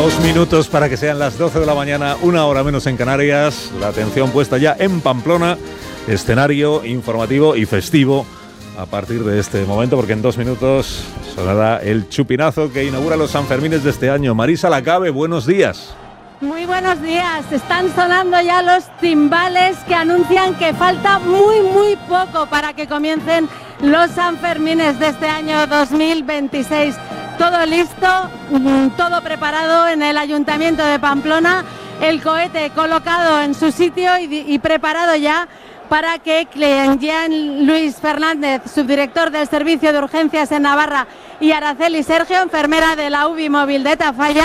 2 minutos para que sean las 12 de la mañana, 1 hora menos en Canarias. La atención puesta ya en Pamplona, escenario informativo y festivo a partir de este momento, porque en 2 minutos sonará el chupinazo que inaugura los Sanfermines de este año. Marisa Lacabe, buenos días. Muy buenos días. Están sonando ya los timbales que anuncian que falta muy poco para que comiencen los Sanfermines de este año 2026. Todo listo, todo preparado en el Ayuntamiento de Pamplona, el cohete colocado en su sitio y preparado ya para que Jean Luis Fernández, subdirector del Servicio de Urgencias en Navarra, y Araceli Sergio, enfermera de la UBI móvil de Tafalla,